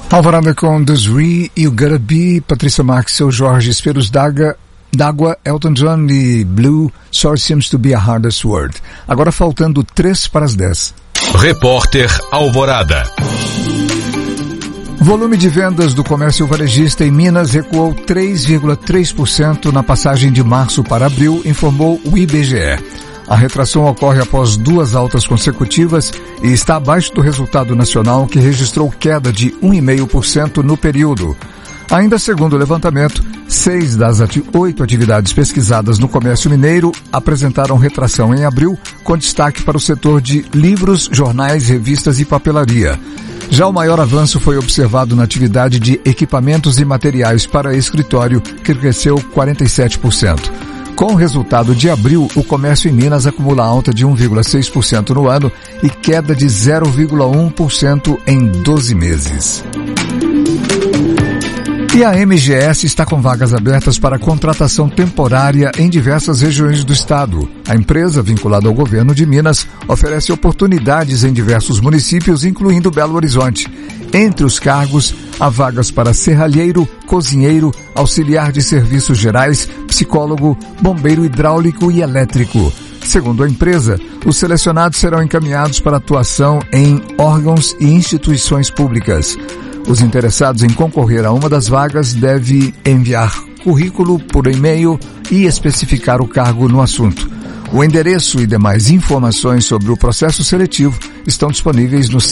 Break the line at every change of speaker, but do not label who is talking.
Alvorada com Desiree, You Gotta Be, Patrícia Marques, Seu Jorge, Esferos d'Água, Elton John e Blue, Sorry Seems to be a Hardest Word. Agora faltando 3 para as 10.
Repórter Alvorada.
Volume de vendas do comércio varejista em Minas recuou 3,3% na passagem de março para abril, informou o IBGE. A retração ocorre após 2 altas consecutivas e está abaixo do resultado nacional, que registrou queda de 1,5% no período. Ainda segundo o levantamento, 6 das 8 atividades pesquisadas no comércio mineiro apresentaram retração em abril, com destaque para o setor de livros, jornais, revistas e papelaria. Já o maior avanço foi observado na atividade de equipamentos e materiais para escritório, que cresceu 47%. Com o resultado de abril, o comércio em Minas acumula alta de 1,6% no ano e queda de 0,1% em 12 meses. E a MGS está com vagas abertas para contratação temporária em diversas regiões do estado. A empresa, vinculada ao governo de Minas, oferece oportunidades em diversos municípios, incluindo Belo Horizonte. Entre os cargos, há vagas para serralheiro, cozinheiro, auxiliar de serviços gerais, psicólogo, bombeiro hidráulico e elétrico. Segundo a empresa, os selecionados serão encaminhados para atuação em órgãos e instituições públicas. Os interessados em concorrer a uma das vagas devem enviar currículo por e-mail e especificar o cargo no assunto. O endereço e demais informações sobre o processo seletivo estão disponíveis no